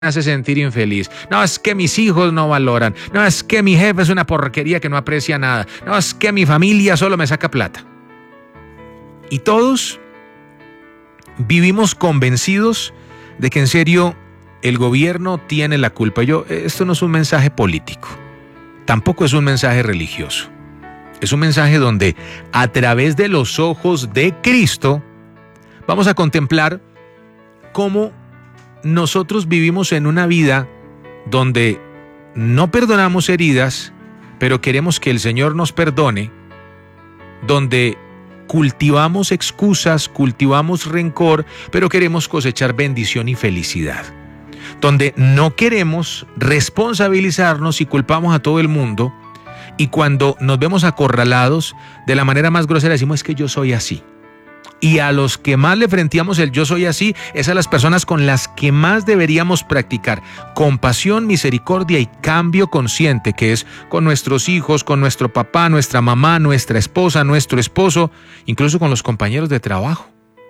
hace sentir infeliz. No, es que mis hijos no valoran. No, es que mi jefe es una porquería que no aprecia nada. No, es que mi familia solo me saca plata. Y todos vivimos convencidos de que en serio el gobierno tiene la culpa. Esto no es un mensaje político, tampoco es un mensaje religioso. Es un mensaje donde a través de los ojos de Cristo vamos a contemplar cómo nosotros vivimos en una vida donde no perdonamos heridas, pero queremos que el Señor nos perdone, donde cultivamos excusas, cultivamos rencor, pero queremos cosechar bendición y felicidad, donde no queremos responsabilizarnos y culpamos a todo el mundo, y cuando nos vemos acorralados, de la manera más grosera decimos: es que yo soy así. Y a los que más le frenteamos el yo soy así, es a las personas con las que más deberíamos practicar compasión, misericordia y cambio consciente, que es con nuestros hijos, con nuestro papá, nuestra mamá, nuestra esposa, nuestro esposo, incluso con los compañeros de trabajo.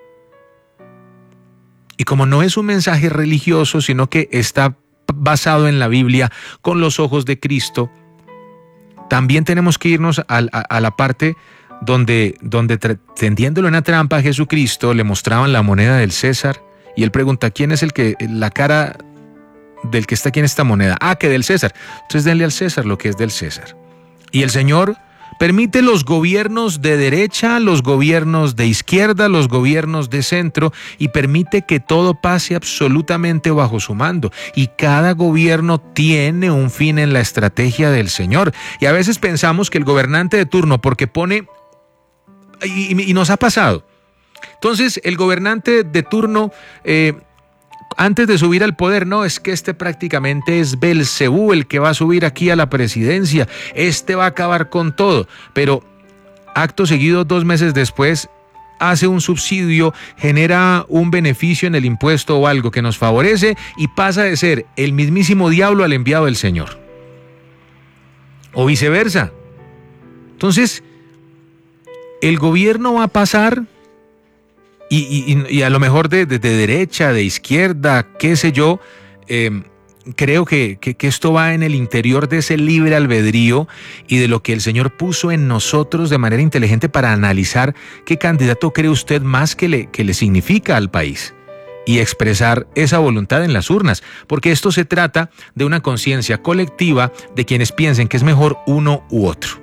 Y como no es un mensaje religioso, sino que está basado en la Biblia, con los ojos de Cristo, también tenemos que irnos a la parte donde tendiéndole una trampa a Jesucristo, le mostraban la moneda del César, y él pregunta: ¿quién es la cara del que está aquí en esta moneda? Ah, que del César. Entonces denle al César lo que es del César. Y el Señor permite los gobiernos de derecha, los gobiernos de izquierda, los gobiernos de centro, y permite que todo pase absolutamente bajo su mando. Y cada gobierno tiene un fin en la estrategia del Señor. Y a veces pensamos que el gobernante de turno, porque pone... Y nos ha pasado. Entonces el gobernante de turno, antes de subir al poder: no, es que este prácticamente es Belcebú el que va a subir aquí a la presidencia, este va a acabar con todo. Pero acto seguido, 2 meses después, hace un subsidio, genera un beneficio en el impuesto o algo que nos favorece, y pasa de ser el mismísimo diablo al enviado del Señor, o viceversa. Entonces el gobierno va a pasar, y a lo mejor de derecha, de izquierda, qué sé yo. Creo que esto va en el interior de ese libre albedrío y de lo que el Señor puso en nosotros de manera inteligente para analizar qué candidato cree usted más que le significa al país, y expresar esa voluntad en las urnas, porque esto se trata de una conciencia colectiva de quienes piensen que es mejor uno u otro.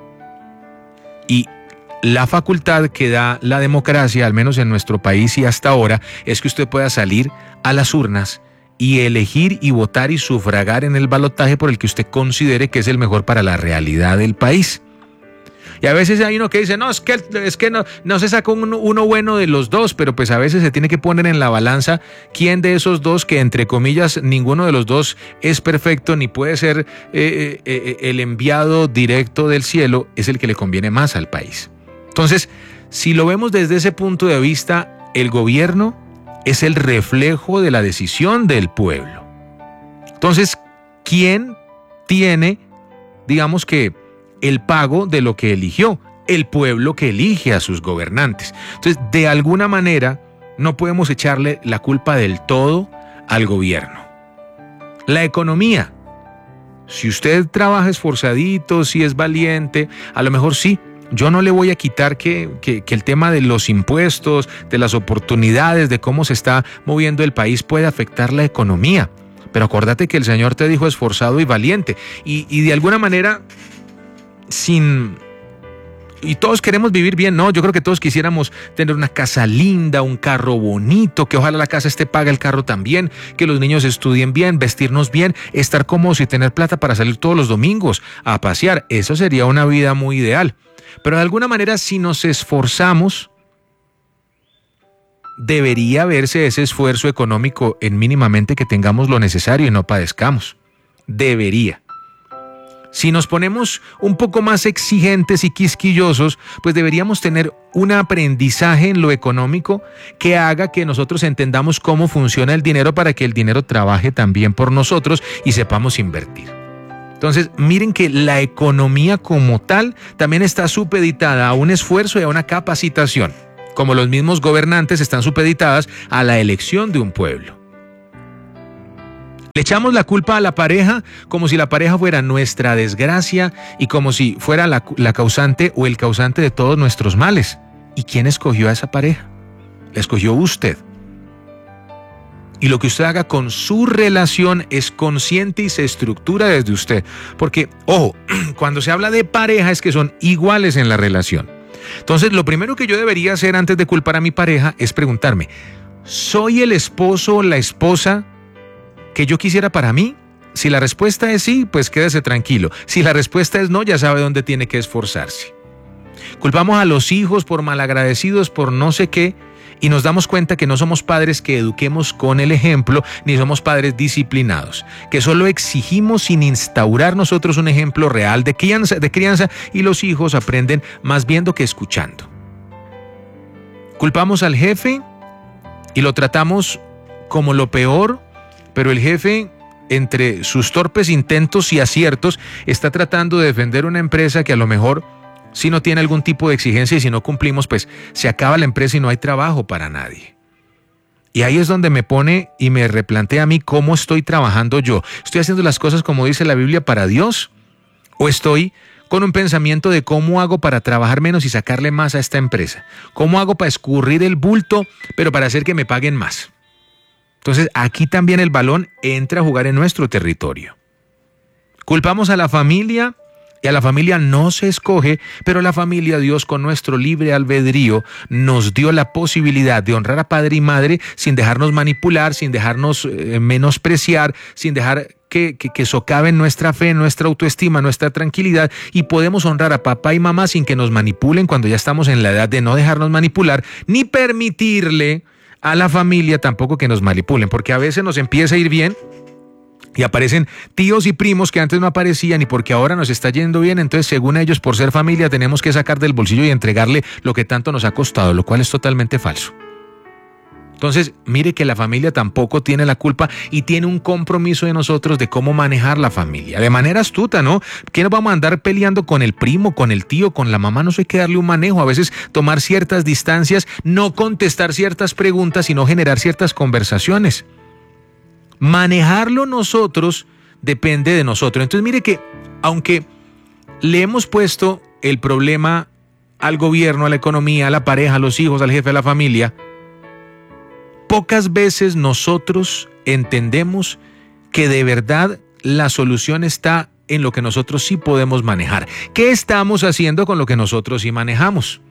Y la facultad que da la democracia, al menos en nuestro país y hasta ahora, es que usted pueda salir a las urnas y elegir y votar y sufragar en el balotaje por el que usted considere que es el mejor para la realidad del país. Y a veces hay uno que dice: no, es que no se saca uno bueno de los dos, pero pues a veces se tiene que poner en la balanza quién de esos dos, que entre comillas ninguno de los dos es perfecto ni puede ser el enviado directo del cielo, es el que le conviene más al país. Entonces, si lo vemos desde ese punto de vista, el gobierno es el reflejo de la decisión del pueblo. Entonces, ¿quién tiene, digamos que, el pago de lo que eligió? El pueblo, que elige a sus gobernantes. Entonces, de alguna manera, no podemos echarle la culpa del todo al gobierno. La economía. Si usted trabaja esforzadito, si es valiente, a lo mejor sí. Yo no le voy a quitar que el tema de los impuestos, de las oportunidades, de cómo se está moviendo el país puede afectar la economía. Pero acuérdate que el Señor te dijo esforzado y valiente. Y de alguna manera, y todos queremos vivir bien, ¿no? Yo creo que todos quisiéramos tener una casa linda, un carro bonito, que ojalá la casa esté paga, el carro también, que los niños estudien bien, vestirnos bien, estar cómodos y tener plata para salir todos los domingos a pasear. Eso sería una vida muy ideal. Pero de alguna manera, si nos esforzamos, debería verse ese esfuerzo económico en mínimamente que tengamos lo necesario y no padezcamos. Debería. Si nos ponemos un poco más exigentes y quisquillosos, pues deberíamos tener un aprendizaje en lo económico que haga que nosotros entendamos cómo funciona el dinero, para que el dinero trabaje también por nosotros y sepamos invertir. Entonces, miren que la economía como tal también está supeditada a un esfuerzo y a una capacitación, como los mismos gobernantes están supeditadas a la elección de un pueblo. Le echamos la culpa a la pareja como si la pareja fuera nuestra desgracia y como si fuera la causante o el causante de todos nuestros males. ¿Y quién escogió a esa pareja? La escogió usted. Y lo que usted haga con su relación es consciente y se estructura desde usted. Porque, ojo, cuando se habla de pareja es que son iguales en la relación. Entonces, lo primero que yo debería hacer antes de culpar a mi pareja es preguntarme, ¿soy el esposo o la esposa que yo quisiera para mí? Si la respuesta es sí, pues quédese tranquilo. Si la respuesta es no, ya sabe dónde tiene que esforzarse. Culpamos a los hijos por malagradecidos, por no sé qué, y nos damos cuenta que no somos padres que eduquemos con el ejemplo, ni somos padres disciplinados, que solo exigimos sin instaurar nosotros un ejemplo real de crianza, y los hijos aprenden más viendo que escuchando. Culpamos al jefe y lo tratamos como lo peor, pero el jefe, entre sus torpes intentos y aciertos, está tratando de defender una empresa que a lo mejor, si no tiene algún tipo de exigencia y si no cumplimos, pues se acaba la empresa y no hay trabajo para nadie. Y ahí es donde me pone y me replantea a mí cómo estoy trabajando yo. ¿Estoy haciendo las cosas como dice la Biblia para Dios? ¿O estoy con un pensamiento de cómo hago para trabajar menos y sacarle más a esta empresa? ¿Cómo hago para escurrir el bulto, pero para hacer que me paguen más? Entonces, aquí también el balón entra a jugar en nuestro territorio. Culpamos a la familia y a la familia no se escoge, pero la familia, Dios con nuestro libre albedrío nos dio la posibilidad de honrar a padre y madre sin dejarnos manipular, sin dejarnos menospreciar, sin dejar que socaven nuestra fe, nuestra autoestima, nuestra tranquilidad, y podemos honrar a papá y mamá sin que nos manipulen cuando ya estamos en la edad de no dejarnos manipular, ni permitirle a la familia tampoco que nos manipulen, porque a veces nos empieza a ir bien y aparecen tíos y primos que antes no aparecían y porque ahora nos está yendo bien, entonces según ellos, por ser familia, tenemos que sacar del bolsillo y entregarle lo que tanto nos ha costado, lo cual es totalmente falso. Entonces, mire que la familia tampoco tiene la culpa y tiene un compromiso de nosotros de cómo manejar la familia. De manera astuta, ¿no? ¿Qué nos vamos a andar peleando con el primo, con el tío, con la mamá? No hay que darle un manejo. A veces tomar ciertas distancias, no contestar ciertas preguntas, sino generar ciertas conversaciones. Manejarlo nosotros depende de nosotros. Entonces, mire que aunque le hemos puesto el problema al gobierno, a la economía, a la pareja, a los hijos, al jefe, a la familia, pocas veces nosotros entendemos que de verdad la solución está en lo que nosotros sí podemos manejar. ¿Qué estamos haciendo con lo que nosotros sí manejamos?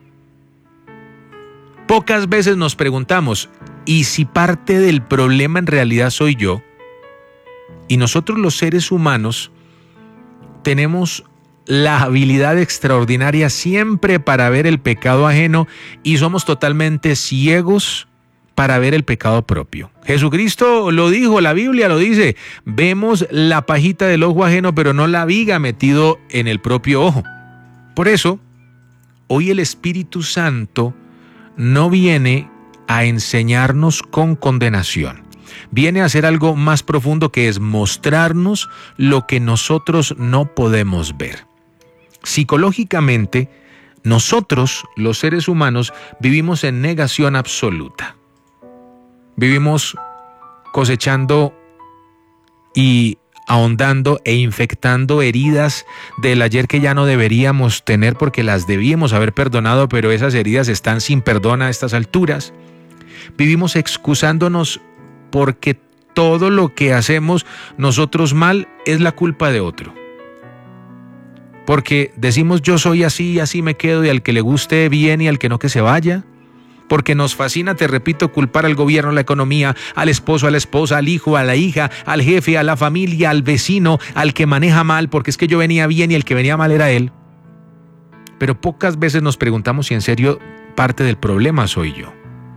Pocas veces nos preguntamos, ¿y si parte del problema en realidad soy yo? Y nosotros los seres humanos tenemos la habilidad extraordinaria siempre para ver el pecado ajeno y somos totalmente ciegos para ver el pecado propio. Jesucristo lo dijo, la Biblia lo dice, vemos la pajita del ojo ajeno, pero no la viga metido en el propio ojo. Por eso, hoy el Espíritu Santo no viene a enseñarnos con condenación. Viene a hacer algo más profundo, que es mostrarnos lo que nosotros no podemos ver. Psicológicamente, nosotros, los seres humanos, vivimos en negación absoluta. Vivimos cosechando y ahondando e infectando heridas del ayer que ya no deberíamos tener porque las debíamos haber perdonado, pero esas heridas están sin perdón a estas alturas. Vivimos excusándonos porque todo lo que hacemos nosotros mal es la culpa de otro. Porque decimos yo soy así y así me quedo, y al que le guste bien y al que no, que se vaya. Porque nos fascina, te repito, culpar al gobierno, a la economía, al esposo, a la esposa, al hijo, a la hija, al jefe, a la familia, al vecino, al que maneja mal, porque es que yo venía bien y el que venía mal era él. Pero pocas veces nos preguntamos si en serio parte del problema soy yo.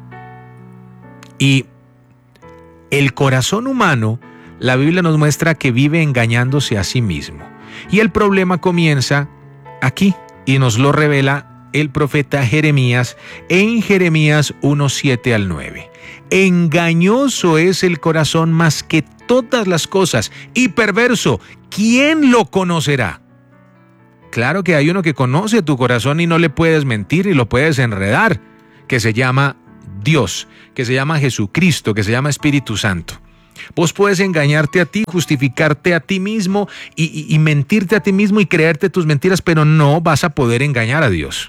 Y el corazón humano, la Biblia nos muestra que vive engañándose a sí mismo. Y el problema comienza aquí y nos lo revela el profeta Jeremías en Jeremías 1:7 al 9. Engañoso es el corazón más que todas las cosas y perverso, ¿quién lo conocerá? Claro que hay uno que conoce tu corazón y no le puedes mentir y lo puedes enredar, que se llama Dios, que se llama Jesucristo, que se llama Espíritu Santo. Vos puedes engañarte a ti, justificarte a ti mismo y mentirte a ti mismo y creerte tus mentiras, pero no vas a poder engañar a Dios.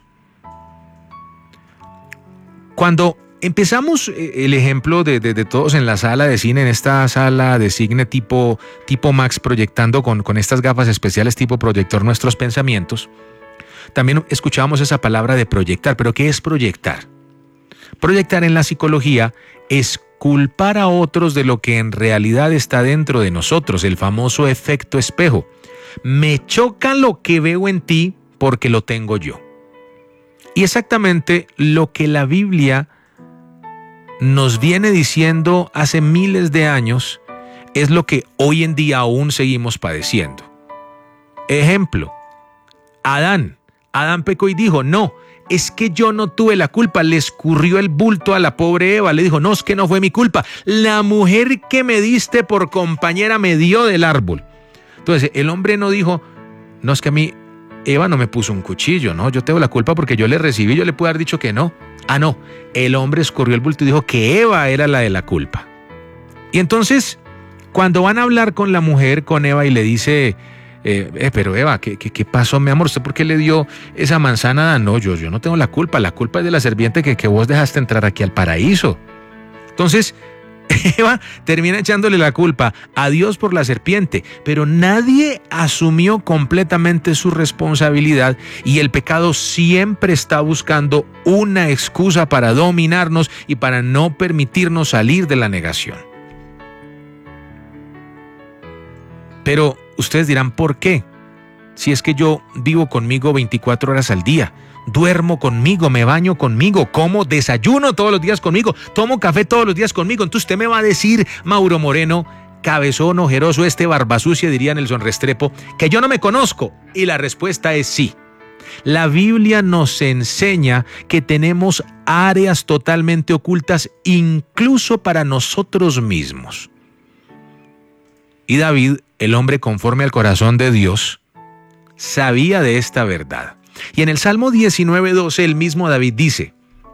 Cuando empezamos el ejemplo de todos en la sala de cine, en esta sala de cine tipo Max, proyectando con estas gafas especiales tipo proyector nuestros pensamientos, también escuchábamos esa palabra de proyectar. ¿Pero qué es proyectar? Proyectar en la psicología es culpar a otros de lo que en realidad está dentro de nosotros, el famoso efecto espejo. Me choca lo que veo en ti porque lo tengo yo. Y exactamente lo que la Biblia nos viene diciendo hace miles de años es lo que hoy en día aún seguimos padeciendo. Ejemplo, Adán pecó y dijo, no, es que yo no tuve la culpa, le escurrió el bulto a la pobre Eva, le dijo, no, es que no fue mi culpa, la mujer que me diste por compañera me dio del árbol. Entonces el hombre no dijo, no, es que a mí Eva no me puso un cuchillo, no, yo tengo la culpa porque yo le recibí, yo le pude haber dicho que no. Ah, no, el hombre escurrió el bulto y dijo que Eva era la de la culpa. Y entonces, cuando van a hablar con la mujer, con Eva, y le dice, pero Eva, ¿qué pasó, mi amor? ¿Usted por qué le dio esa manzana a Adán? No, yo no tengo la culpa es de la serpiente que vos dejaste entrar aquí al paraíso. Entonces, Eva termina echándole la culpa a Dios por la serpiente, pero nadie asumió completamente su responsabilidad y el pecado siempre está buscando una excusa para dominarnos y para no permitirnos salir de la negación. Pero ustedes dirán, ¿por qué? Si es que yo vivo conmigo 24 horas al día, duermo conmigo, me baño conmigo, como, desayuno todos los días conmigo, tomo café todos los días conmigo. Entonces usted me va a decir, Mauro Moreno, cabezón, ojeroso, barba sucia, diría Nelson Restrepo, que yo no me conozco. Y la respuesta es sí. La Biblia nos enseña que tenemos áreas totalmente ocultas, incluso para nosotros mismos. Y David, el hombre conforme al corazón de Dios, sabía de esta verdad. Y en el Salmo 19:12 el mismo David dice,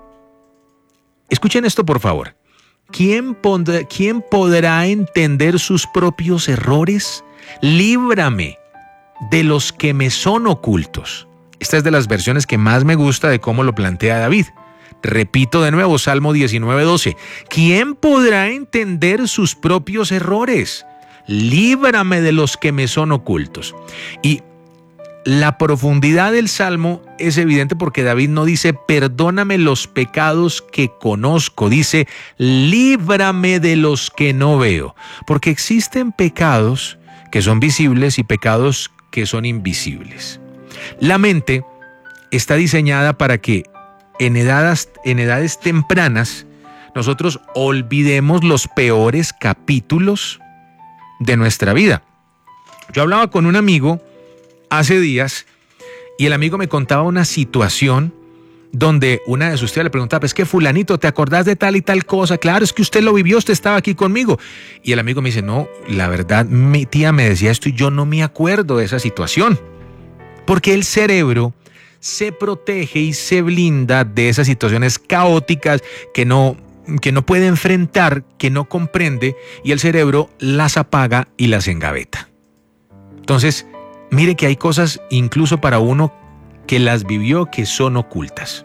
escuchen esto por favor, ¿quién podrá entender sus propios errores? Líbrame de los que me son ocultos. Esta es de las versiones que más me gusta de cómo lo plantea David. Repito de nuevo, Salmo 19:12, ¿quién podrá entender sus propios errores? Líbrame de los que me son ocultos. Y la profundidad del Salmo es evidente porque David no dice, perdóname los pecados que conozco, dice, líbrame de los que no veo. Porque existen pecados que son visibles y pecados que son invisibles. La mente está diseñada para que en edades tempranas nosotros olvidemos los peores capítulos de nuestra vida. Yo hablaba con un amigo hace días y el amigo me contaba una situación donde una de sus tías le preguntaba, es que fulanito, ¿te acordás de tal y tal cosa? Claro, es que usted lo vivió, usted estaba aquí conmigo. Y el amigo me dice, no, la verdad, mi tía me decía esto y yo no me acuerdo de esa situación. Porque el cerebro se protege y se blinda de esas situaciones caóticas que no puede enfrentar, que no comprende, y el cerebro las apaga y las engaveta. Entonces, mire que hay cosas incluso para uno que las vivió que son ocultas.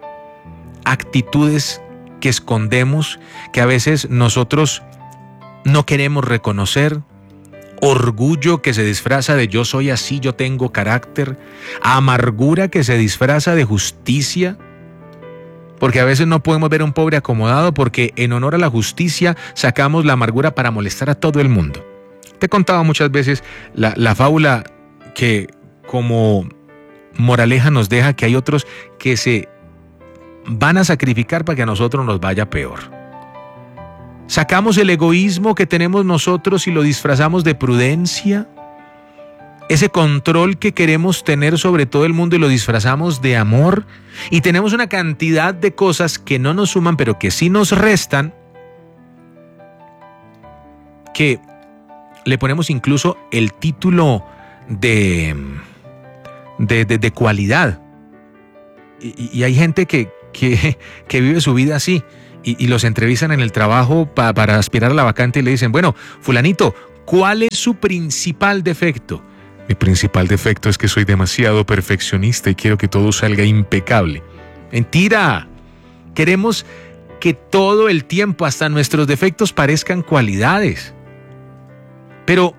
Actitudes que escondemos, que a veces nosotros no queremos reconocer. Orgullo que se disfraza de yo soy así, yo tengo carácter. Amargura que se disfraza de justicia. Porque a veces no podemos ver a un pobre acomodado porque en honor a la justicia sacamos la amargura para molestar a todo el mundo. Te he contado muchas veces la fábula que como moraleja nos deja que hay otros que se van a sacrificar para que a nosotros nos vaya peor. Sacamos el egoísmo que tenemos nosotros y lo disfrazamos de prudencia. Ese control que queremos tener sobre todo el mundo y lo disfrazamos de amor. Y tenemos una cantidad de cosas que no nos suman, pero que sí nos restan, que le ponemos incluso el título de cualidad. Y hay gente que vive su vida así. y los entrevistan en el trabajo para aspirar a la vacante y le dicen, bueno, fulanito, ¿cuál es su principal defecto? Mi principal defecto es que soy demasiado perfeccionista y quiero que todo salga impecable. Mentira. Queremos que todo el tiempo, hasta nuestros defectos, parezcan cualidades. Pero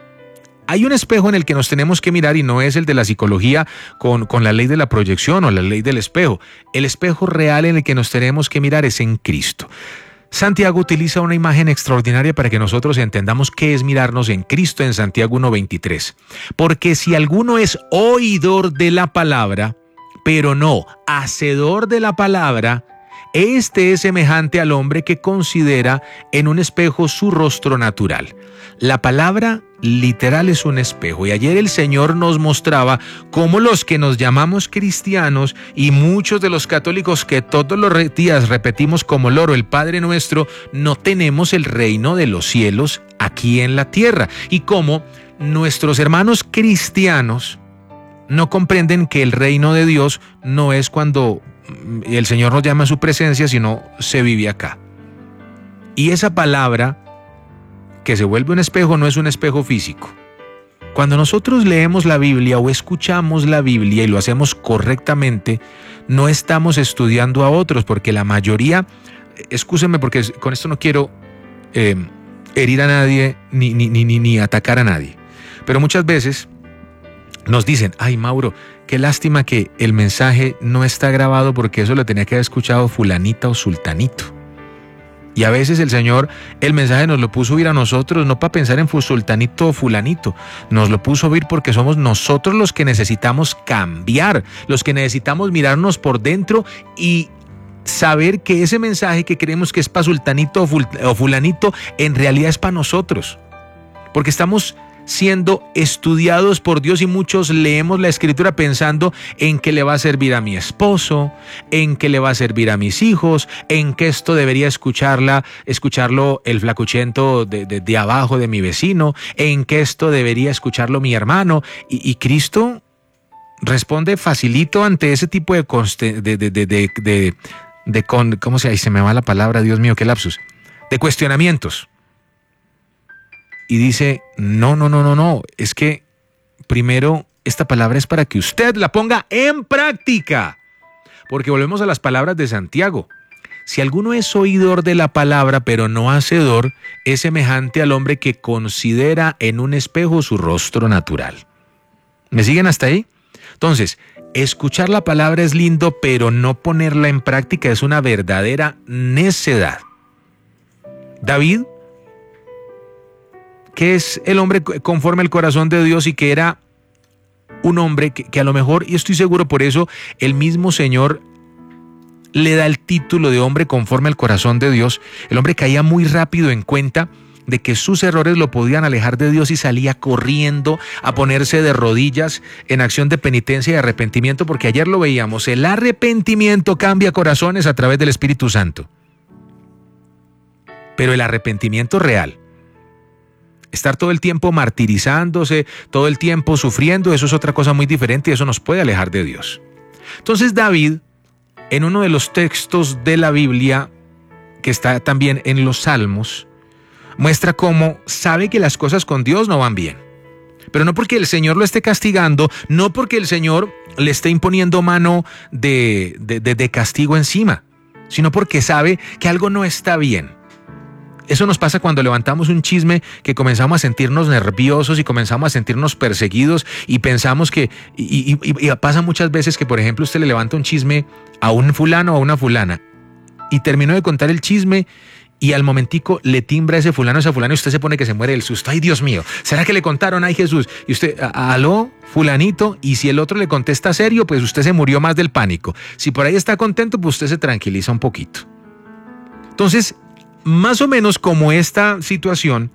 hay un espejo en el que nos tenemos que mirar y no es el de la psicología con la ley de la proyección o la ley del espejo. El espejo real en el que nos tenemos que mirar es en Cristo. Santiago utiliza una imagen extraordinaria para que nosotros entendamos qué es mirarnos en Cristo en Santiago 1:23. Porque si alguno es oidor de la palabra, pero no hacedor de la palabra, este es semejante al hombre que considera en un espejo su rostro natural. La palabra literal es un espejo y ayer el Señor nos mostraba cómo los que nos llamamos cristianos y muchos de los católicos que todos los días repetimos como loro el Padre Nuestro, no tenemos el reino de los cielos aquí en la tierra y cómo nuestros hermanos cristianos no comprenden que el reino de Dios no es cuando el Señor nos llama a su presencia, sino se vive acá. Y esa palabra que se vuelve un espejo no es un espejo físico. Cuando nosotros leemos la Biblia o escuchamos la Biblia y lo hacemos correctamente, no estamos estudiando a otros, porque la mayoría, excúsenme porque con esto no quiero herir a nadie ni atacar a nadie, pero muchas veces nos dicen, ay Mauro, qué lástima que el mensaje no está grabado porque eso lo tenía que haber escuchado fulanita o sultanito. Y a veces el Señor, el mensaje nos lo puso oír a nosotros, no para pensar en sultanito o fulanito, nos lo puso oír porque somos nosotros los que necesitamos cambiar, los que necesitamos mirarnos por dentro y saber que ese mensaje que creemos que es para sultanito o fulanito, en realidad es para nosotros. Porque estamos siendo estudiados por Dios y muchos leemos la Escritura pensando en que le va a servir a mi esposo, en que le va a servir a mis hijos, en que esto debería escucharlo el flacuchento de abajo de mi vecino, en que esto debería escucharlo mi hermano. Y Cristo responde facilito ante ese tipo ¿cómo se dice? Se me va la palabra, Dios mío, qué lapsus, de cuestionamientos. Y dice, no, es que primero esta palabra es para que usted la ponga en práctica. Porque volvemos a las palabras de Santiago. Si alguno es oidor de la palabra, pero no hacedor, es semejante al hombre que considera en un espejo su rostro natural. ¿Me siguen hasta ahí? Entonces, escuchar la palabra es lindo, pero no ponerla en práctica es una verdadera necedad. David, que es el hombre conforme al corazón de Dios y que era un hombre que a lo mejor, y estoy seguro por eso, el mismo Señor le da el título de hombre conforme al corazón de Dios. El hombre caía muy rápido en cuenta de que sus errores lo podían alejar de Dios y salía corriendo a ponerse de rodillas en acción de penitencia y arrepentimiento, porque ayer lo veíamos, el arrepentimiento cambia corazones a través del Espíritu Santo. Pero el arrepentimiento real, estar todo el tiempo martirizándose, todo el tiempo sufriendo, eso es otra cosa muy diferente y eso nos puede alejar de Dios. Entonces David, en uno de los textos de la Biblia, que está también en los Salmos, muestra cómo sabe que las cosas con Dios no van bien. Pero no porque el Señor lo esté castigando, no porque el Señor le esté imponiendo mano de castigo encima, sino porque sabe que algo no está bien. Eso nos pasa cuando levantamos un chisme que comenzamos a sentirnos nerviosos y comenzamos a sentirnos perseguidos y pensamos que, y pasa muchas veces que, por ejemplo, usted le levanta un chisme a un fulano o a una fulana y terminó de contar el chisme y al momentico le timbra ese fulano o esa fulana y usted se pone que se muere del susto. ¡Ay, Dios mío! ¿Será que le contaron? ¡Ay, Jesús! Y usted, aló, fulanito, y si el otro le contesta serio, pues usted se murió más del pánico. Si por ahí está contento, pues usted se tranquiliza un poquito. Entonces, más o menos como esta situación,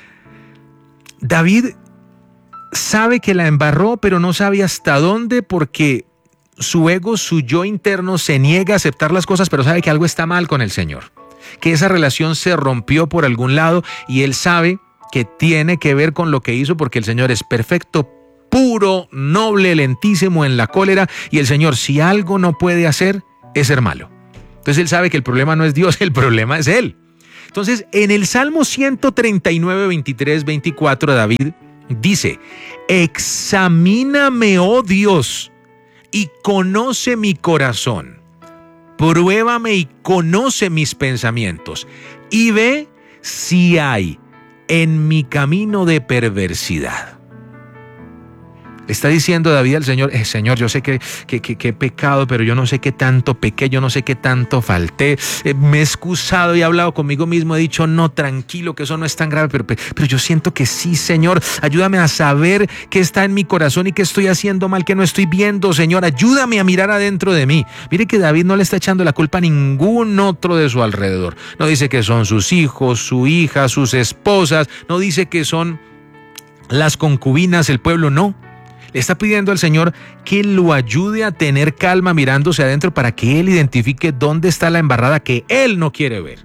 David sabe que la embarró, pero no sabe hasta dónde porque su ego, su yo interno se niega a aceptar las cosas, pero sabe que algo está mal con el Señor, que esa relación se rompió por algún lado y él sabe que tiene que ver con lo que hizo porque el Señor es perfecto, puro, noble, lentísimo en la cólera y el Señor, si algo no puede hacer, es ser malo. Entonces él sabe que el problema no es Dios, el problema es él. Entonces en el Salmo 139, 23, 24 David dice: examíname, oh Dios, y conoce mi corazón. Pruébame y conoce mis pensamientos, y ve si hay en mi camino de perversidad. Le está diciendo David al Señor: Señor, yo sé que he pecado, pero yo no sé qué tanto pequé, yo no sé qué tanto falté. Me he excusado y he hablado conmigo mismo, he dicho, no, tranquilo, que eso no es tan grave, pero yo siento que sí, Señor. Ayúdame a saber qué está en mi corazón y qué estoy haciendo mal, que no estoy viendo, Señor. Ayúdame a mirar adentro de mí. Mire que David no le está echando la culpa a ningún otro de su alrededor. No dice que son sus hijos, su hija, sus esposas. No dice que son las concubinas, el pueblo, no. Le está pidiendo al Señor que lo ayude a tener calma mirándose adentro para que él identifique dónde está la embarrada que él no quiere ver.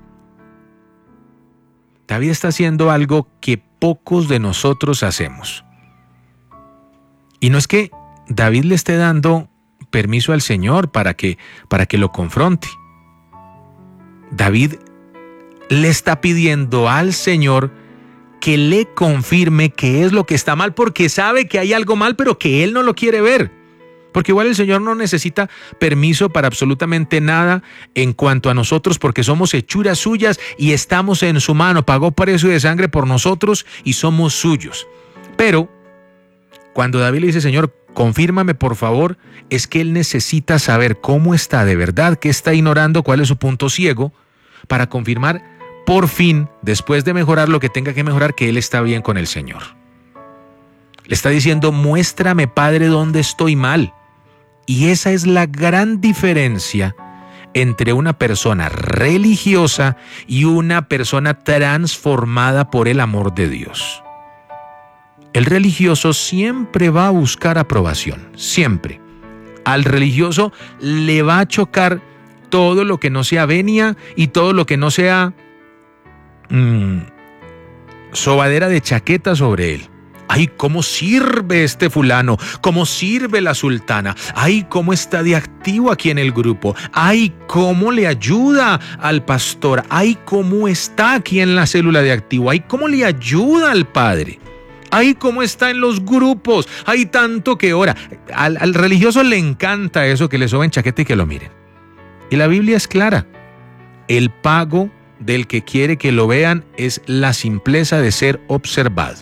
David está haciendo algo que pocos de nosotros hacemos. Y no es que David le esté dando permiso al Señor para que lo confronte. David le está pidiendo al Señor que le confirme qué es lo que está mal, porque sabe que hay algo mal, pero que él no lo quiere ver. Porque igual el Señor no necesita permiso para absolutamente nada en cuanto a nosotros, porque somos hechuras suyas y estamos en su mano. Pagó precio de sangre por nosotros y somos suyos. Pero cuando David le dice: Señor, confírmame por favor, es que él necesita saber cómo está de verdad, qué está ignorando, cuál es su punto ciego, para confirmar por fin, después de mejorar lo que tenga que mejorar, que él está bien con el Señor. Le está diciendo: muéstrame, Padre, dónde estoy mal. Y esa es la gran diferencia entre una persona religiosa y una persona transformada por el amor de Dios. El religioso siempre va a buscar aprobación, siempre. Al religioso le va a chocar todo lo que no sea venia y todo lo que no sea sobadera de chaqueta sobre él. Ay, cómo sirve este fulano, cómo sirve la sultana, ay, cómo está de activo aquí en el grupo, ay, cómo le ayuda al pastor, ay, cómo está aquí en la célula de activo, ay, cómo le ayuda al padre, ay, cómo está en los grupos, ay, tanto que ora. Al religioso le encanta eso, que le soben chaqueta y que lo miren. Y la Biblia es clara: el pago del que quiere que lo vean es la simpleza de ser observado.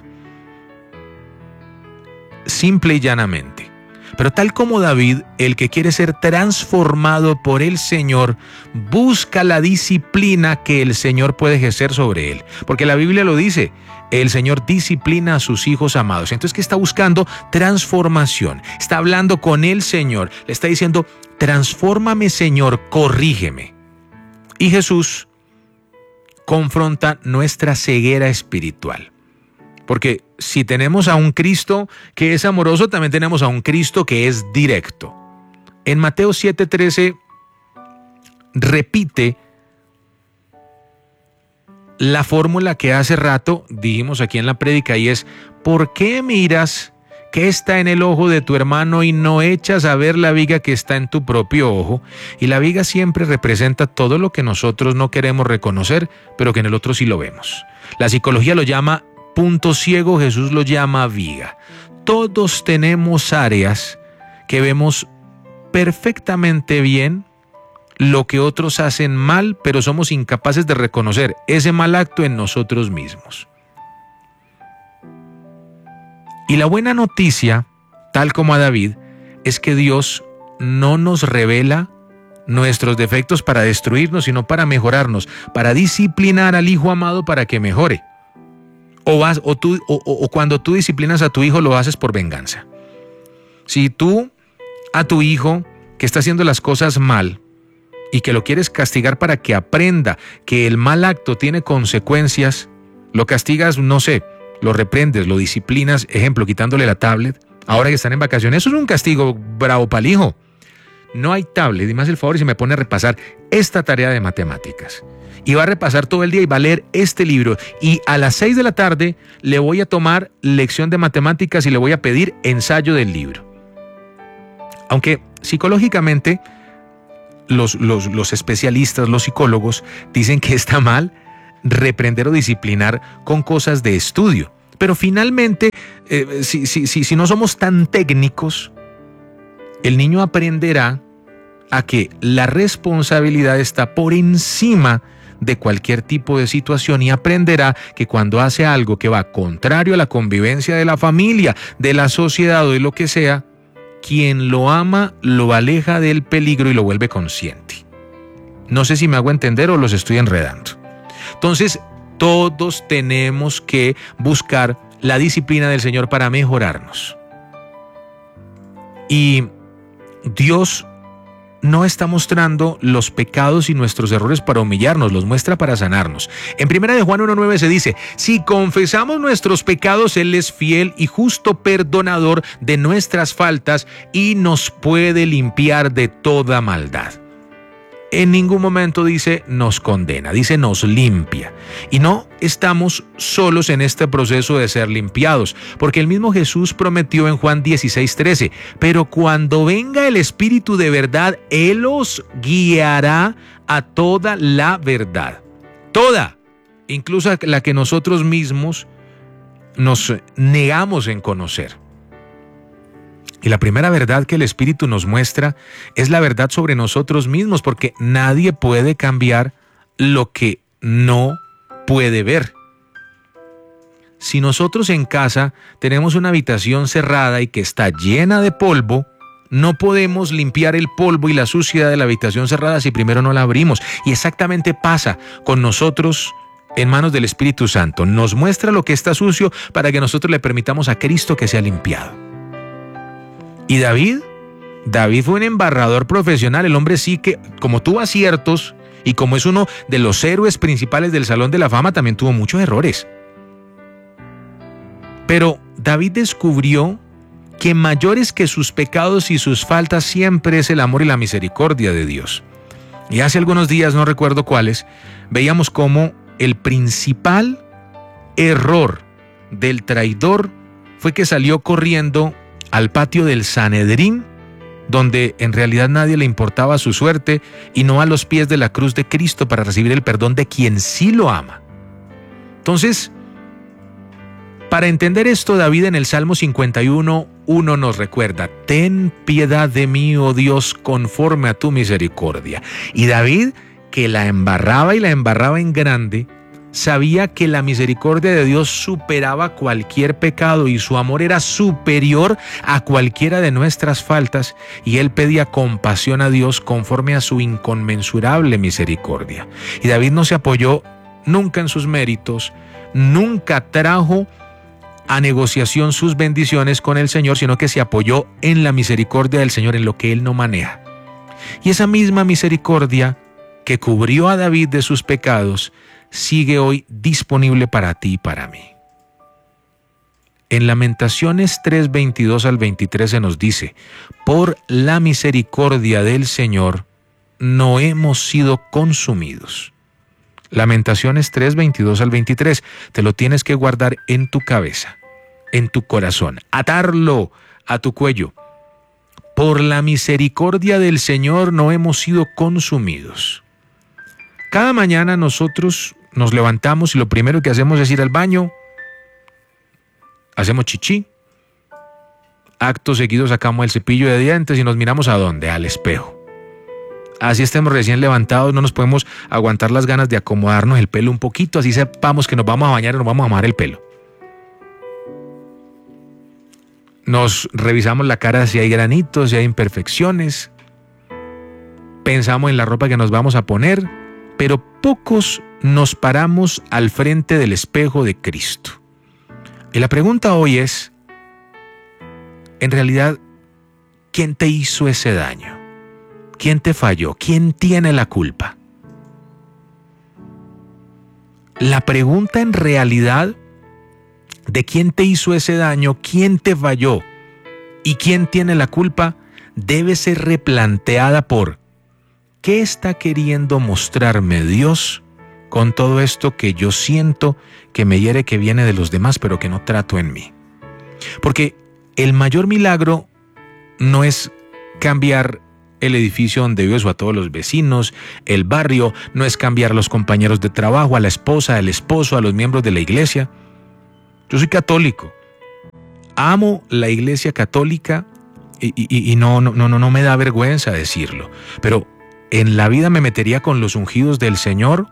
Simple y llanamente. Pero tal como David, el que quiere ser transformado por el Señor, busca la disciplina que el Señor puede ejercer sobre él. Porque la Biblia lo dice: el Señor disciplina a sus hijos amados. Entonces, ¿qué está buscando? Transformación. Está hablando con el Señor. Le está diciendo: transfórmame, Señor, corrígeme. Y Jesús confronta nuestra ceguera espiritual. Porque si tenemos a un Cristo que es amoroso, también tenemos a un Cristo que es directo. En Mateo 7:13 repite la fórmula que hace rato dijimos aquí en la prédica, y es: ¿por qué miras qué está en el ojo de tu hermano y no echas a ver la viga que está en tu propio ojo? Y la viga siempre representa todo lo que nosotros no queremos reconocer, pero que en el otro sí lo vemos. La psicología lo llama punto ciego, Jesús lo llama viga. Todos tenemos áreas que vemos perfectamente bien lo que otros hacen mal, pero somos incapaces de reconocer ese mal acto en nosotros mismos. Y la buena noticia, tal como a David, es que Dios no nos revela nuestros defectos para destruirnos, sino para mejorarnos, para disciplinar al hijo amado para que mejore. O cuando tú disciplinas a tu hijo, lo haces por venganza. Si tú a tu hijo que está haciendo las cosas mal y que lo quieres castigar para que aprenda que el mal acto tiene consecuencias, lo castigas, no sé, lo reprendes, lo disciplinas, ejemplo, quitándole la tablet, ahora que están en vacaciones, eso es un castigo bravo para el hijo. No hay tablet, dime el favor y se me pone a repasar esta tarea de matemáticas. Y va a repasar todo el día y va a leer este libro. Y a las 6 de la tarde le voy a tomar lección de matemáticas y le voy a pedir ensayo del libro. Aunque psicológicamente los especialistas, los psicólogos, dicen que está mal reprender o disciplinar con cosas de estudio. Pero finalmente, si no somos tan técnicos, el niño aprenderá a que la responsabilidad está por encima de cualquier tipo de situación y aprenderá que cuando hace algo que va contrario a la convivencia de la familia, de la sociedad o de lo que sea, quien lo ama lo aleja del peligro y lo vuelve consciente. No sé si me hago entender o los estoy enredando. Entonces, todos tenemos que buscar la disciplina del Señor para mejorarnos. Y Dios no está mostrando los pecados y nuestros errores para humillarnos, los muestra para sanarnos. En 1 de Juan 1:9 se dice: si confesamos nuestros pecados, Él es fiel y justo, perdonador de nuestras faltas y nos puede limpiar de toda maldad. En ningún momento dice nos condena, dice nos limpia. Y no estamos solos en este proceso de ser limpiados, porque el mismo Jesús prometió en Juan 16:13, pero cuando venga el Espíritu de verdad, Él os guiará a toda la verdad. Toda, incluso la que nosotros mismos nos negamos en conocer. Y la primera verdad que el Espíritu nos muestra es la verdad sobre nosotros mismos, porque nadie puede cambiar lo que no puede ver. Si nosotros en casa tenemos una habitación cerrada y que está llena de polvo, no podemos limpiar el polvo y la suciedad de la habitación cerrada si primero no la abrimos. Y exactamente pasa con nosotros en manos del Espíritu Santo. Nos muestra lo que está sucio para que nosotros le permitamos a Cristo que sea limpiado. ¿Y David? David fue un embarrador profesional. El hombre sí que, como tuvo aciertos y como es uno de los héroes principales del Salón de la Fama, también tuvo muchos errores. Pero David descubrió que mayores que sus pecados y sus faltas siempre es el amor y la misericordia de Dios. Y hace algunos días, no recuerdo cuáles, veíamos cómo el principal error del traidor fue que salió corriendo al patio del Sanedrín, donde en realidad nadie le importaba su suerte, y no a los pies de la cruz de Cristo para recibir el perdón de quien sí lo ama. Entonces, para entender esto, David en el Salmo 51:1 nos recuerda: ten piedad de mí, oh Dios, conforme a tu misericordia. Y David, que la embarraba y la embarraba en grande, sabía que la misericordia de Dios superaba cualquier pecado y su amor era superior a cualquiera de nuestras faltas, y él pedía compasión a Dios conforme a su inconmensurable misericordia. Y David no se apoyó nunca en sus méritos, nunca trajo a negociación sus bendiciones con el Señor, sino que se apoyó en la misericordia del Señor, en lo que él no maneja. Y esa misma misericordia que cubrió a David de sus pecados sigue hoy disponible para ti y para mí. En Lamentaciones 3:22 al 23 se nos dice: por la misericordia del Señor no hemos sido consumidos. Lamentaciones 3:22 al 23, te lo tienes que guardar en tu cabeza, en tu corazón, atarlo a tu cuello. Por la misericordia del Señor no hemos sido consumidos. Cada mañana nosotros nos levantamos y lo primero que hacemos es ir al baño, hacemos chichi, acto seguido sacamos el cepillo de dientes y nos miramos ¿a dónde? Al espejo. Así estemos recién levantados, no nos podemos aguantar las ganas de acomodarnos el pelo un poquito, así sepamos que nos vamos a bañar y nos vamos a mojar el pelo. Nos revisamos la cara si hay granitos, si hay imperfecciones, pensamos en la ropa que nos vamos a poner, pero pocos nos paramos al frente del espejo de Cristo. Y la pregunta hoy es, en realidad, ¿quién te hizo ese daño? ¿Quién te falló? ¿Quién tiene la culpa? La pregunta en realidad de quién te hizo ese daño, quién te falló y quién tiene la culpa debe ser replanteada por: ¿qué está queriendo mostrarme Dios con todo esto que yo siento que me hiere, que viene de los demás, pero que no trato en mí? Porque el mayor milagro no es cambiar el edificio donde vives o a todos los vecinos, el barrio, no es cambiar a los compañeros de trabajo, a la esposa, al esposo, a los miembros de la iglesia. Yo soy católico, amo la iglesia católica y no me da vergüenza decirlo, pero en la vida me metería con los ungidos del Señor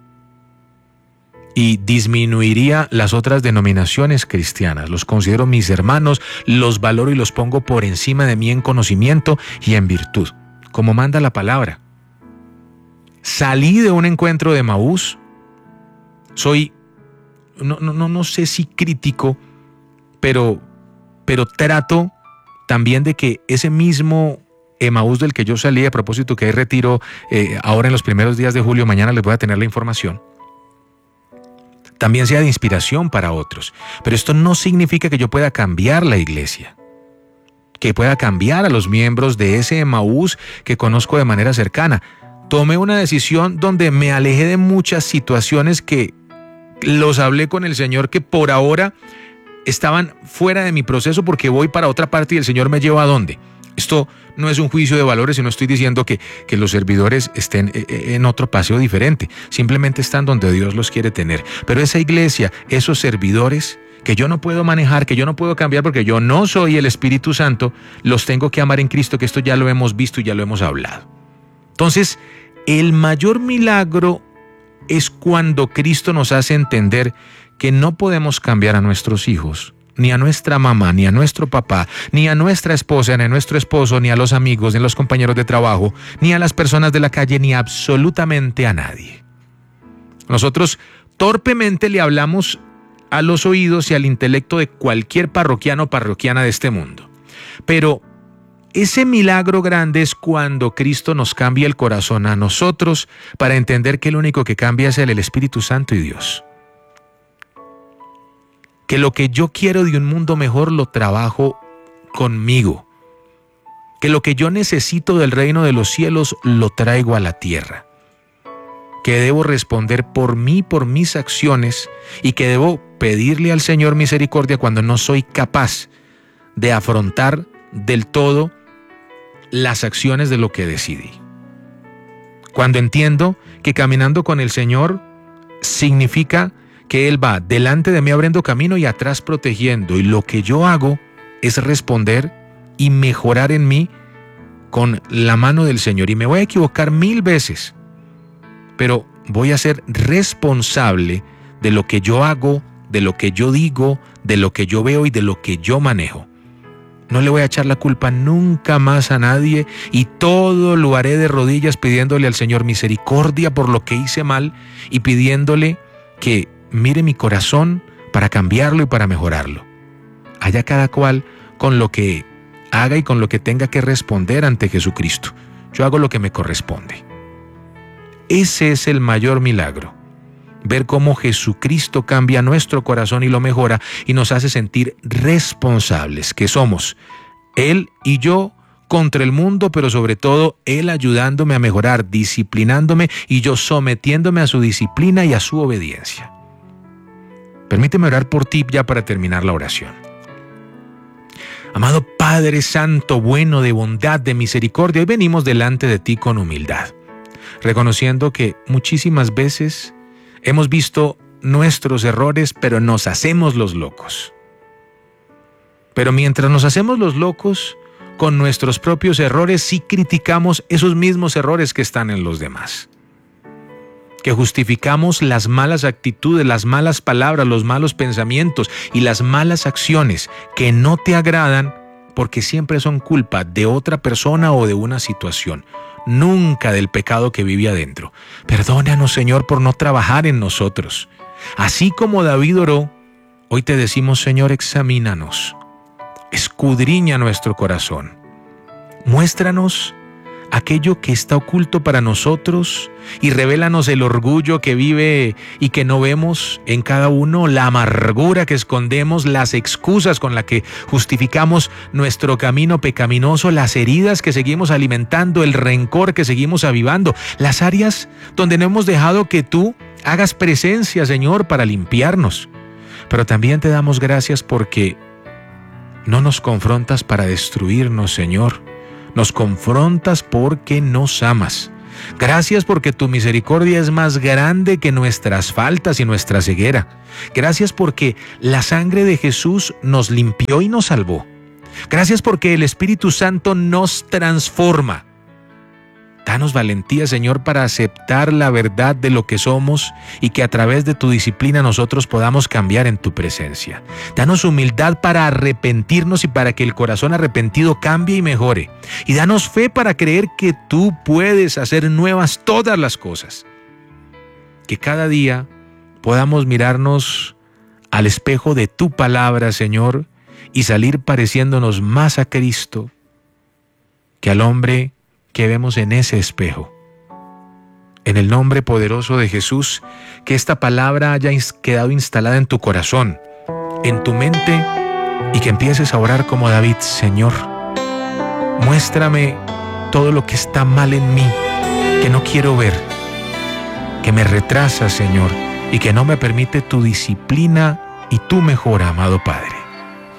y disminuiría las otras denominaciones cristianas. Los considero mis hermanos, los valoro y los pongo por encima de mí en conocimiento y en virtud, como manda la palabra. Salí de un encuentro de Emaús, soy, no sé si crítico, pero trato también de que ese mismo Emaús del que yo salí, a propósito que hay retiro ahora en los primeros días de julio, mañana les voy a tener la información, también sea de inspiración para otros. Pero esto no significa que yo pueda cambiar la iglesia, que pueda cambiar a los miembros de ese Emaús que conozco de manera cercana. Tomé una decisión donde me alejé de muchas situaciones que los hablé con el Señor, que por ahora estaban fuera de mi proceso porque voy para otra parte y el Señor me lleva a dónde. Esto no es un juicio de valores y no estoy diciendo que los servidores estén en otro paseo diferente. Simplemente están donde Dios los quiere tener. Pero esa iglesia, esos servidores que yo no puedo manejar, que yo no puedo cambiar porque yo no soy el Espíritu Santo, los tengo que amar en Cristo, que esto ya lo hemos visto y ya lo hemos hablado. Entonces, el mayor milagro es cuando Cristo nos hace entender que no podemos cambiar a nuestros hijos, ni a nuestra mamá, ni a nuestro papá, ni a nuestra esposa, ni a nuestro esposo, ni a los amigos, ni a los compañeros de trabajo, ni a las personas de la calle, ni absolutamente a nadie. Nosotros torpemente le hablamos a los oídos y al intelecto de cualquier parroquiano o parroquiana de este mundo. Pero ese milagro grande es cuando Cristo nos cambia el corazón a nosotros para entender que el único que cambia es el Espíritu Santo y Dios. Que lo que yo quiero de un mundo mejor lo trabajo conmigo. Que lo que yo necesito del reino de los cielos lo traigo a la tierra. Que debo responder por mí, por mis acciones, y que debo pedirle al Señor misericordia cuando no soy capaz de afrontar del todo las acciones de lo que decidí. Cuando entiendo que caminando con el Señor significa que Él va delante de mí abriendo camino y atrás protegiendo, y lo que yo hago es responder y mejorar en mí con la mano del Señor. Y me voy a equivocar 1000 veces, pero voy a ser responsable de lo que yo hago, de lo que yo digo, de lo que yo veo y de lo que yo manejo. No le voy a echar la culpa nunca más a nadie y todo lo haré de rodillas pidiéndole al Señor misericordia por lo que hice mal y pidiéndole que mire mi corazón para cambiarlo y para mejorarlo. Allá cada cual con lo que haga y con lo que tenga que responder ante Jesucristo. Yo hago lo que me corresponde. Ese es el mayor milagro. Ver cómo Jesucristo cambia nuestro corazón y lo mejora y nos hace sentir responsables, que somos Él y yo contra el mundo, pero sobre todo Él ayudándome a mejorar, disciplinándome y yo sometiéndome a su disciplina y a su obediencia. Permíteme orar por ti ya para terminar la oración. Amado Padre Santo, bueno, de bondad, de misericordia, hoy venimos delante de ti con humildad, reconociendo que muchísimas veces hemos visto nuestros errores, pero nos hacemos los locos. Pero mientras nos hacemos los locos con nuestros propios errores, sí criticamos esos mismos errores que están en los demás. Que justificamos las malas actitudes, las malas palabras, los malos pensamientos y las malas acciones que no te agradan porque siempre son culpa de otra persona o de una situación, nunca del pecado que vive adentro. Perdónanos, Señor, por no trabajar en nosotros. Así como David oró, hoy te decimos, Señor, examínanos, escudriña nuestro corazón, muéstranos aquello que está oculto para nosotros y revélanos el orgullo que vive y que no vemos en cada uno, la amargura que escondemos, las excusas con las que justificamos nuestro camino pecaminoso, las heridas que seguimos alimentando, el rencor que seguimos avivando, las áreas donde no hemos dejado que tú hagas presencia, Señor, para limpiarnos. Pero también te damos gracias porque no nos confrontas para destruirnos, Señor. Nos confrontas porque nos amas. Gracias porque tu misericordia es más grande que nuestras faltas y nuestra ceguera. Gracias porque la sangre de Jesús nos limpió y nos salvó. Gracias porque el Espíritu Santo nos transforma. Danos valentía, Señor, para aceptar la verdad de lo que somos y que a través de tu disciplina nosotros podamos cambiar en tu presencia. Danos humildad para arrepentirnos y para que el corazón arrepentido cambie y mejore. Y danos fe para creer que tú puedes hacer nuevas todas las cosas. Que cada día podamos mirarnos al espejo de tu palabra, Señor, y salir pareciéndonos más a Cristo que al hombre que vemos en ese espejo. En el nombre poderoso de Jesús, que esta palabra haya quedado instalada en tu corazón, en tu mente, y que empieces a orar como David: Señor, muéstrame todo lo que está mal en mí, que no quiero ver, que me retrasa, Señor, y que no me permite tu disciplina y tu mejora, amado Padre.